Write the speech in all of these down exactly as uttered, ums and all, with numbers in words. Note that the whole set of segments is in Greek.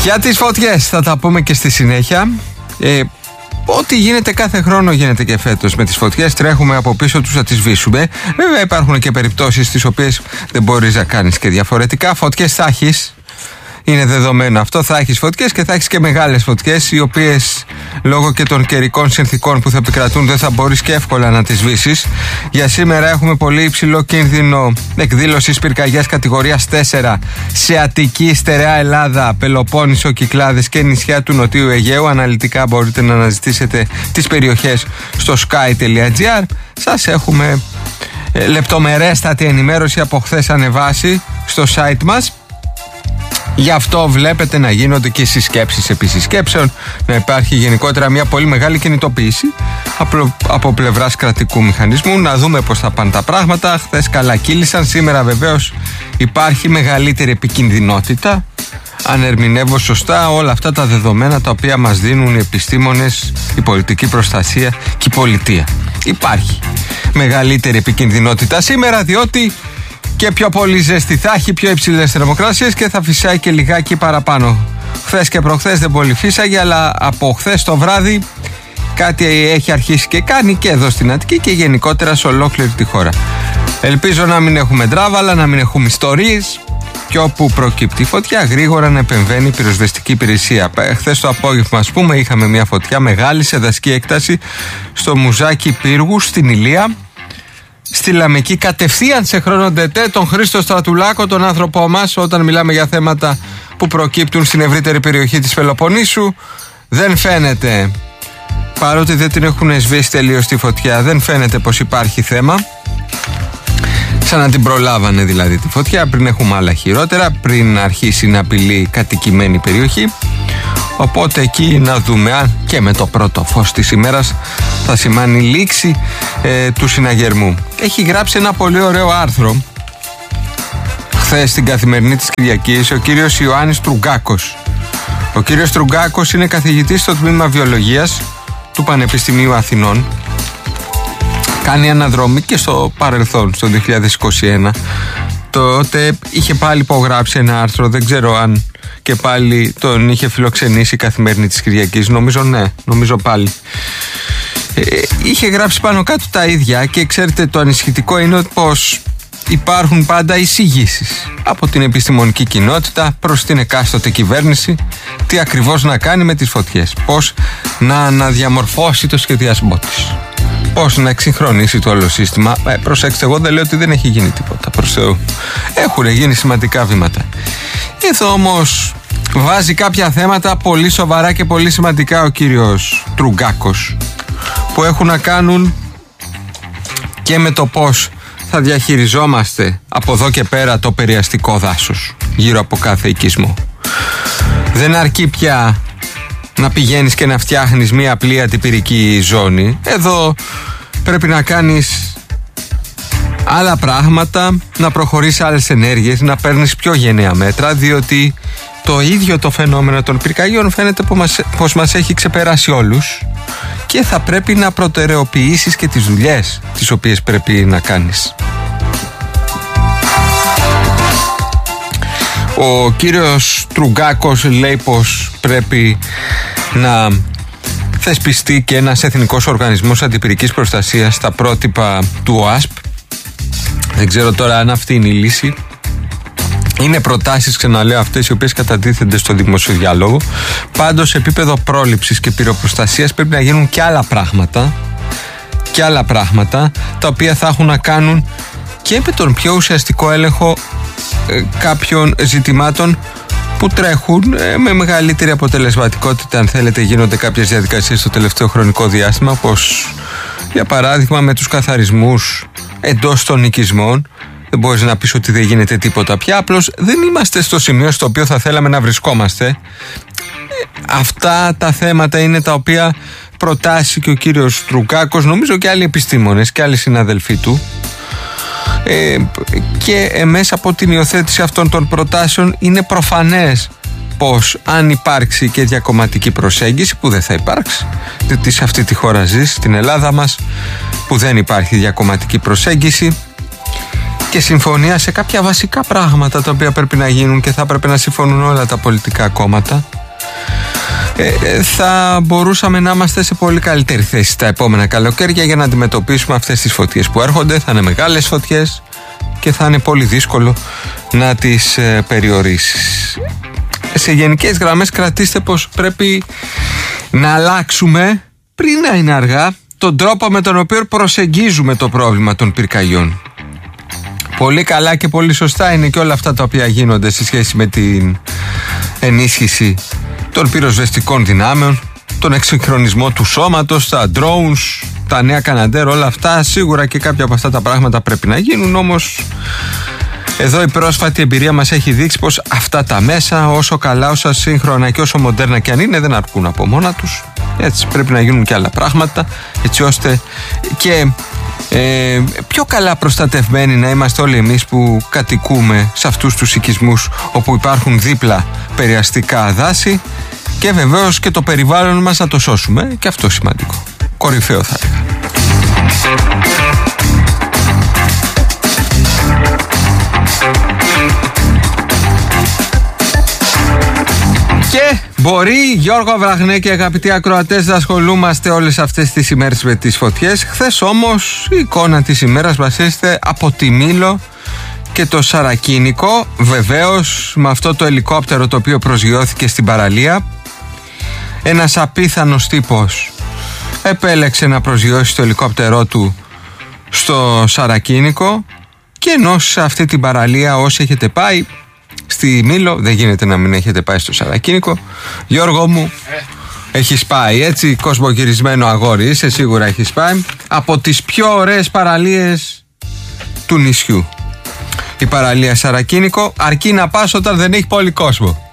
Για τις φωτιές θα τα πούμε και στη συνέχεια. ε, Ό,τι γίνεται κάθε χρόνο γίνεται και φέτος. Με τις φωτιές τρέχουμε από πίσω τους να τις σβήσουμε. Βέβαια υπάρχουν και περιπτώσεις στις οποίες δεν μπορείς να κάνεις και διαφορετικά. Φωτιές θα έχεις, είναι δεδομένο αυτό. Θα έχεις φωτιές και θα έχεις και μεγάλες φωτιές, οι οποίες λόγω και των καιρικών συνθηκών που θα επικρατούν δεν θα μπορείς και εύκολα να τις σβήσεις. Για σήμερα έχουμε πολύ υψηλό κίνδυνο εκδήλωσης πυρκαγιάς κατηγορίας τέσσερα σε Αττική, Στερεά Ελλάδα, Πελοπόννησο, Κυκλάδες και νησιά του Νοτιού Αιγαίου. Αναλυτικά μπορείτε να αναζητήσετε τις περιοχές στο sky τελεία gr. Σας έχουμε ε, λεπτομερέστατη ενημέρωση από χθες ανεβάσει στο site μας. Γι' αυτό βλέπετε να γίνονται και συσκέψεις επί συσκέψεων, να υπάρχει γενικότερα μια πολύ μεγάλη κινητοποίηση από, από πλευράς κρατικού μηχανισμού, να δούμε πώς θα πάνε τα πράγματα. Χθες καλά κύλησαν, σήμερα βεβαίως υπάρχει μεγαλύτερη επικινδυνότητα, αν ερμηνεύω σωστά όλα αυτά τα δεδομένα τα οποία μας δίνουν οι επιστήμονες, η πολιτική προστασία και η πολιτεία. Υπάρχει μεγαλύτερη επικινδυνότητα σήμερα, διότι και πιο πολύ ζέστη θα έχει, πιο υψηλές θερμοκρασίες και θα φυσάει και λιγάκι παραπάνω. Χθες και προχθές δεν πολύ φύσαγε, αλλά από χθες το βράδυ κάτι έχει αρχίσει και κάνει και εδώ στην Αττική και γενικότερα σε ολόκληρη τη χώρα. Ελπίζω να μην έχουμε ντράβαλα, να μην έχουμε ιστορίες και όπου προκύπτει φωτιά γρήγορα να επεμβαίνει η πυροσβεστική υπηρεσία. Χθες το απόγευμα, ας πούμε, είχαμε μια φωτιά μεγάλη σε δασική έκταση στο Μουζάκι Πύργου στην Ηλία. Στη Λαμική, κατευθείαν σε χρόνο ντετέ, τον Χρήστο Στρατουλάκο, τον άνθρωπό μας, όταν μιλάμε για θέματα που προκύπτουν στην ευρύτερη περιοχή της Πελοποννήσου. Δεν φαίνεται, παρότι δεν την έχουν σβήσει τελείως τη φωτιά, δεν φαίνεται πως υπάρχει θέμα. Σαν να την προλάβανε δηλαδή τη φωτιά, πριν έχουμε άλλα χειρότερα, πριν αρχίσει να απειλεί κατοικημένη περιοχή. Οπότε εκεί να δούμε αν και με το πρώτο φως της ημέρας θα σημάνει λήξη ε, του συναγερμού. Έχει γράψει ένα πολύ ωραίο άρθρο χθες στην Καθημερινή της Κυριακής ο κύριος Ιωάννης Τρουγκάκος. Ο κύριος Τρουγκάκος είναι καθηγητής στο τμήμα Βιολογίας του Πανεπιστημίου Αθηνών. Κάνει αναδρομή και στο παρελθόν, στο δύο χιλιάδες είκοσι ένα. Τότε είχε πάλι υπογράψει ένα άρθρο, δεν ξέρω αν και πάλι τον είχε φιλοξενήσει η Καθημερινή της Κυριακής. Νομίζω ναι, νομίζω πάλι. Ε, είχε γράψει πάνω κάτω τα ίδια και ξέρετε, το ανησυχητικό είναι πως υπάρχουν πάντα εισηγήσεις από την επιστημονική κοινότητα προς την εκάστοτε κυβέρνηση τι ακριβώς να κάνει με τις φωτιές, πώς να αναδιαμορφώσει το σχεδιασμό της, πώς να εξυγχρονίσει το όλο σύστημα. Ε, προσέξτε, εγώ δεν λέω ότι δεν έχει γίνει τίποτα, προς Θεού. Έχουν γίνει σημαντικά βήματα. Εδώ όμως βάζει κάποια θέματα πολύ σοβαρά και πολύ σημαντικά ο κύριος Τρουγκάκος, που έχουν να κάνουν και με το πώς θα διαχειριζόμαστε από εδώ και πέρα το περιαστικό δάσος γύρω από κάθε οικισμό. Δεν αρκεί πια να πηγαίνεις και να φτιάχνεις μια απλή ατυπηρική ζώνη. Εδώ πρέπει να κάνεις άλλα πράγματα, να προχωρήσεις άλλες ενέργειες, να παίρνεις πιο γενναία μέτρα, διότι το ίδιο το φαινόμενο των πυρκαγιών φαίνεται πως μας, πως μας έχει ξεπεράσει όλους και θα πρέπει να προτεραιοποιήσεις και τις δουλειές τις οποίες πρέπει να κάνεις. Ο κύριος Τρουγκάκος λέει πως πρέπει να θεσπιστεί και ένας εθνικός οργανισμός αντιπυρικής προστασίας στα πρότυπα του ΟΑΣΠ. Δεν ξέρω τώρα αν αυτή είναι η λύση. Είναι προτάσεις, ξαναλέω, αυτές οι οποίες κατατίθενται στο δημόσιο διάλογο. Πάντως, σε επίπεδο πρόληψης και πυροπροστασίας πρέπει να γίνουν και άλλα πράγματα, και άλλα πράγματα, τα οποία θα έχουν να κάνουν και με τον πιο ουσιαστικό έλεγχο ε, κάποιων ζητημάτων που τρέχουν ε, με μεγαλύτερη αποτελεσματικότητα. Αν θέλετε, γίνονται κάποιες διαδικασίες στο τελευταίο χρονικό διάστημα, όπως για παράδειγμα με τους καθαρισμούς εντός των οικισμών. Δεν μπορείς να πεις ότι δεν γίνεται τίποτα πια, απλώς δεν είμαστε στο σημείο στο οποίο θα θέλαμε να βρισκόμαστε. Ε, αυτά τα θέματα είναι τα οποία προτάσει και ο κύριος Τρουγκάκος, νομίζω και άλλοι επιστήμονες και άλλοι συναδελφοί του. Ε, και ε, μέσα από την υιοθέτηση αυτών των προτάσεων είναι προφανές πως αν υπάρξει και διακομματική προσέγγιση, που δεν θα υπάρξει, διότι σε αυτή τη χώρα ζεις, στην Ελλάδα μας, που δεν υπάρχει διακομματική προσέγγιση, και συμφωνία σε κάποια βασικά πράγματα τα οποία πρέπει να γίνουν και θα έπρεπε να συμφωνούν όλα τα πολιτικά κόμματα, ε, θα μπορούσαμε να είμαστε σε πολύ καλύτερη θέση τα επόμενα καλοκαίρια για να αντιμετωπίσουμε αυτές τις φωτιές που έρχονται. Θα είναι μεγάλες φωτιές και θα είναι πολύ δύσκολο να τις ε, περιορίσεις. Σε γενικές γραμμές κρατήστε πως πρέπει να αλλάξουμε πριν να είναι αργά τον τρόπο με τον οποίο προσεγγίζουμε το πρόβλημα των πυρκαγιών. Πολύ καλά και πολύ σωστά είναι και όλα αυτά τα οποία γίνονται σε σχέση με την ενίσχυση των πυροσβεστικών δυνάμεων, τον εξυγχρονισμό του σώματος, τα drones, τα νέα καναντέρ, όλα αυτά. Σίγουρα και κάποια από αυτά τα πράγματα πρέπει να γίνουν, όμως εδώ η πρόσφατη εμπειρία μας έχει δείξει πως αυτά τα μέσα, όσο καλά, όσο σύγχρονα και όσο μοντέρνα και αν είναι, δεν αρκούν από μόνα τους. Έτσι πρέπει να γίνουν και άλλα πράγματα, έτσι ώστε και ε, πιο καλά προστατευμένοι να είμαστε όλοι εμείς που κατοικούμε σε αυτούς τους οικισμούς όπου υπάρχουν δίπλα περιαστικά δάση, και βεβαίως και το περιβάλλον μας να το σώσουμε, και αυτό σημαντικό. Κορυφαίο θα έλεγα. Και μπορεί, Γιώργο Βραχνέ και αγαπητοί ακροατές, να ασχολούμαστε όλες αυτές τις ημέρες με τις φωτιές. Χθες όμως η εικόνα της ημέρας βασίζεται από τη Μήλο και το Σαρακίνικο. Βεβαίως με αυτό το ελικόπτερο το οποίο προσγειώθηκε στην παραλία. Ένας απίθανος τύπος επέλεξε να προσγειώσει το ελικόπτερό του στο Σαρακίνικο, και ενώ σε αυτή την παραλία όσοι έχετε πάει στη Μήλο, δεν γίνεται να μην έχετε πάει στο Σαρακίνικο. Γιώργο μου, ε. έχεις πάει, έτσι, κοσμογυρισμένο αγόρι είσαι, σίγουρα έχεις πάει. Από τις πιο ωραίες παραλίες του νησιού η παραλία Σαρακίνικο, αρκεί να πας όταν δεν έχει πολύ κόσμο.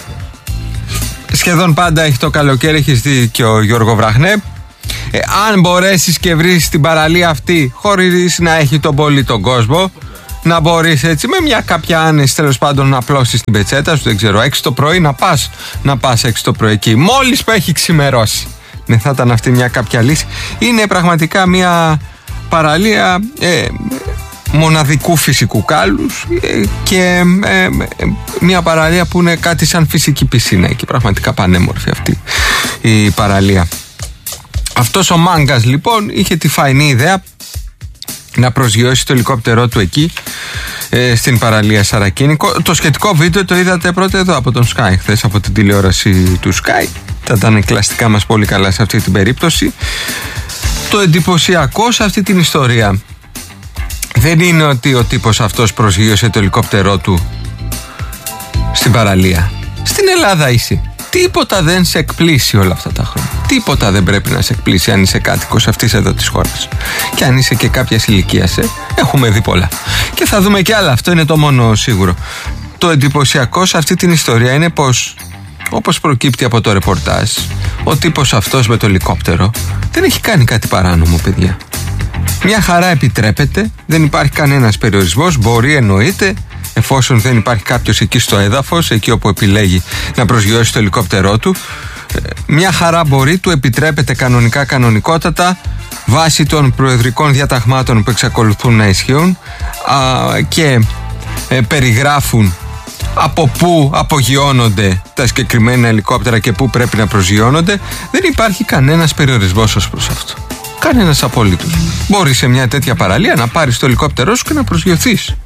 Σχεδόν πάντα έχει το καλοκαίρι, έχεις δει και ο Γιώργο Βραχνέ. Ε, αν μπορέσεις και βρεις την παραλία αυτή χωρίς να έχει τον πολύ τον κόσμο, να μπορείς έτσι με μια κάποια άνεση τέλος πάντων να απλώσεις την πετσέτα σου, δεν ξέρω, έξι το πρωί να πας, να πας έξι το πρωί εκεί, μόλις που έχει ξημερώσει. Ναι, θα ήταν αυτή μια κάποια λύση. Είναι πραγματικά μια παραλία ε, μοναδικού φυσικού κάλους ε, και ε, ε, μια παραλία που είναι κάτι σαν φυσική πισίνα εκεί, πραγματικά πανέμορφη αυτή η παραλία. Αυτός ο μάγκας λοιπόν είχε τη φαϊνή ιδέα να προσγειώσει το ελικόπτερό του εκεί ε, στην παραλία Σαρακίνικο. Το σχετικό βίντεο το είδατε πρώτα εδώ από τον Sky χθες, από την τηλεόραση του Sky. Θα ήταν κλαστικά μας πολύ καλά σε αυτή την περίπτωση. Το εντυπωσιακό σε αυτή την ιστορία δεν είναι ότι ο τύπος αυτός προσγείωσε το ελικόπτερό του στην παραλία. Στην Ελλάδα είσαι. Τίποτα δεν σε εκπλήσει όλα αυτά τα χρόνια. Τίποτα δεν πρέπει να σε εκπλήσει αν είσαι κάτοικος αυτής εδώ της χώρας. Και αν είσαι και κάποιας ηλικίας, ε, έχουμε δει πολλά. Και θα δούμε και άλλα. Αυτό είναι το μόνο σίγουρο. Το εντυπωσιακό σε αυτή την ιστορία είναι πως, όπως προκύπτει από το ρεπορτάζ, ο τύπος αυτός με το ελικόπτερο δεν έχει κάνει κάτι παράνομο, παιδιά. Μια χαρά επιτρέπεται, δεν υπάρχει κανένας περιορισμός, μπορεί, εννοείται, εφόσον δεν υπάρχει κάποιος εκεί στο έδαφος, εκεί όπου επιλέγει να προσγειώσει το ελικόπτερό του, μια χαρά μπορεί, του επιτρέπεται κανονικά, κανονικότατα, βάσει των προεδρικών διαταγμάτων που εξακολουθούν να ισχύουν α, και ε, περιγράφουν από πού απογειώνονται τα συγκεκριμένα ελικόπτερα και πού πρέπει να προσγειώνονται. Δεν υπάρχει κανένας περιορισμός ως προς αυτό. Κανένας απολύτως. Μπορείς σε μια τέτοια παραλία να πάρεις το ελικόπτερό σου και να προσγειωθείς.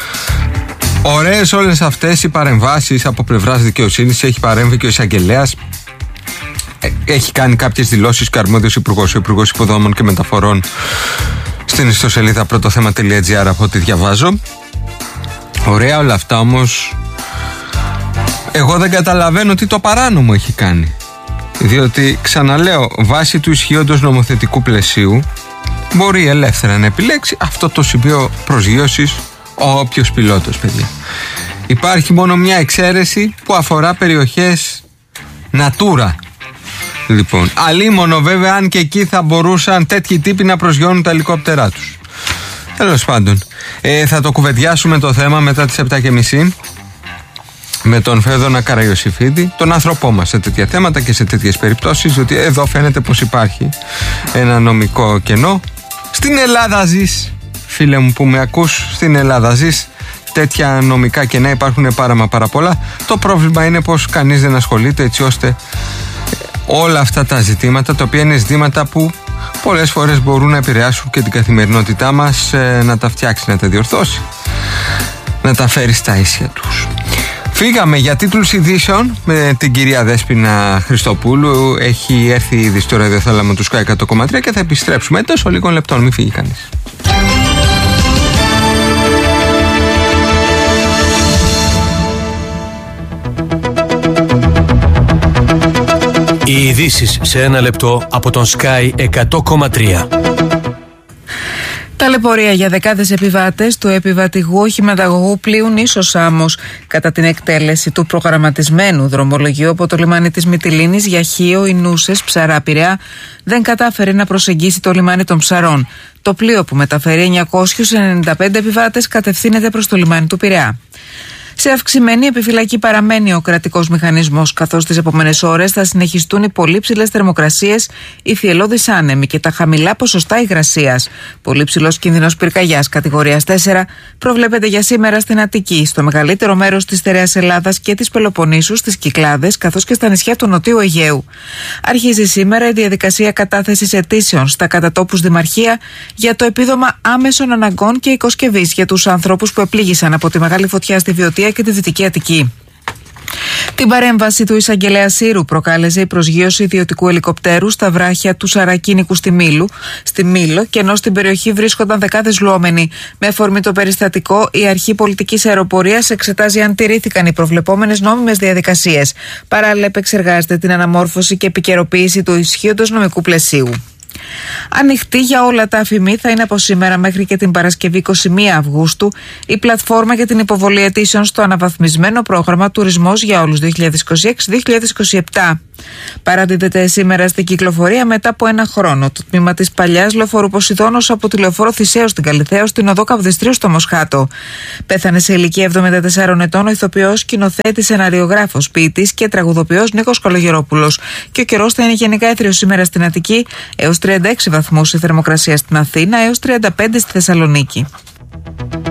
Ωραίες όλες αυτές οι παρεμβάσεις από πλευράς δικαιοσύνης. Έχει παρέμβει και ο εισαγγελέας. Έχει κάνει κάποιες δηλώσεις και αρμόδιος υπουργός, ο Υπουργός Υποδόμων και Μεταφορών, στην ιστοσελίδα πρωτοθέμα τελεία τζι άρ, από ό,τι διαβάζω. Ωραία όλα αυτά, όμως εγώ δεν καταλαβαίνω τι το παράνομο έχει κάνει. Διότι, ξαναλέω, βάσει του ισχύοντος νομοθετικού πλαισίου μπορεί ελεύθερα να επιλέξει αυτό το σημείο προσγείωσης όποιος πιλότος, παιδιά. Υπάρχει μόνο μια εξαίρεση που αφορά περιοχές Natura. Λοιπόν, αλίμονο βέβαια αν και εκεί θα μπορούσαν τέτοιοι τύποι να προσγειώνουν τα ελικόπτερά τους. Τέλος πάντων, ε, θα το κουβεντιάσουμε το θέμα μετά τις επτά και μισή με τον Φέδωνα Καραϊωσήφιδη, τον άνθρωπό μας σε τέτοια θέματα και σε τέτοιες περιπτώσεις, διότι εδώ φαίνεται πως υπάρχει ένα νομικό κενό. Στην Ελλάδα ζεις, φίλε μου που με ακούς, στην Ελλάδα ζεις, τέτοια νομικά κενά υπάρχουν πάρα μα πάρα πολλά. Το πρόβλημα είναι πως κανείς δεν ασχολείται έτσι ώστε όλα αυτά τα ζητήματα, τα οποία είναι ζητήματα που πολλές φορές μπορούν να επηρεάσουν και την καθημερινότητά μας, να τα φτιάξει, να τα διορθώσει, να τα φέρει στα ίσια τους. Φύγαμε για τίτλους ειδήσεων με την κυρία Δέσποινα Χριστοπούλου. Έχει έρθει ήδη στο ραδιοθάλαμο του Sky εκατό κόμμα τρία και θα επιστρέψουμε εντός λίγων λεπτών. Μην φύγει κανείς. Οι ειδήσεις σε ένα λεπτό από τον Sky εκατό κόμμα τρία. Ταλαιπωρία για δεκάδες επιβάτες του επιβατηγού οχηματαγωγού πλοίου Νήσος Σάμος κατά την εκτέλεση του προγραμματισμένου δρομολογίου από το λιμάνι της Μυτιλήνης για Χίο, Ινούσες, Ψαρά, Πειραιά δεν κατάφερε να προσεγγίσει το λιμάνι των Ψαρών. Το πλοίο που μεταφέρει εννιακόσιους ενενήντα πέντε επιβάτες κατευθύνεται προς το λιμάνι του Πειραιά. Σε αυξημένη επιφυλακή παραμένει ο κρατικός μηχανισμός, καθώς τις επόμενες ώρες θα συνεχιστούν οι πολύ ψηλές θερμοκρασίες, οι θυελλώδεις άνεμοι και τα χαμηλά ποσοστά υγρασίας. Πολύ ψηλός κίνδυνος πυρκαγιάς κατηγορίας τέσσερα προβλέπεται για σήμερα στην Αττική, στο μεγαλύτερο μέρος της στερεάς Ελλάδας και της Πελοποννήσου, στις Κυκλάδες, καθώς και στα νησιά του Νοτιού Αιγαίου. Αρχίζει σήμερα η διαδικασία κατάθεσης αιτήσεων στα κατατόπους δημαρχία για το επίδομα άμεσων αναγκών και οικοσκευής για τους ανθρώπους που επλήγησαν από τη μεγάλη φωτιά στη Βιωτία και τη Δυτική Αττική. Την παρέμβαση του εισαγγελέα Σύρου προκάλεσε η προσγείωση ιδιωτικού ελικοπτέρου στα βράχια του Σαρακίνικου στη Μήλου, στη Μήλο, και ενώ στην περιοχή βρίσκονταν δεκάδες λουόμενοι. Με αφορμή το περιστατικό, η Αρχή Πολιτικής Αεροπορίας εξετάζει αν τηρήθηκαν οι προβλεπόμενες νόμιμες διαδικασίες. Παράλληλα, επεξεργάζεται την αναμόρφωση και επικαιροποίηση του ισχύοντος νομικού πλαισίου. Ανοιχτή για όλα τα αφημί θα είναι από σήμερα μέχρι και την Παρασκευή είκοσι μία Αυγούστου η πλατφόρμα για την υποβολή αιτήσεων στο αναβαθμισμένο πρόγραμμα Τουρισμός για όλους δύο χιλιάδες είκοσι έξι με δύο χιλιάδες είκοσι επτά. Παραδίδεται σήμερα στην κυκλοφορία μετά από ένα χρόνο το τμήμα της παλιάς λεωφορού Ποσειδώνος από τη λεωφόρο Θησέως στην Καλιθέω στην οδό Καβδιστρίου στο Μοσχάτο. Πέθανε σε ηλικία εβδομήντα τεσσάρων ετών ο ηθοποιός, σκηνοθέτης, σεναριογράφος, ποιητής και τραγουδοποιός Νίκος Κολογερόπουλος. Και ο καιρός θα είναι γενικά έθριος σήμερα στην Αττική, έως τριάντα έξι βαθμούς η θερμοκρασία στην Αθήνα, έως τριάντα πέντε στη Θεσσαλονίκη.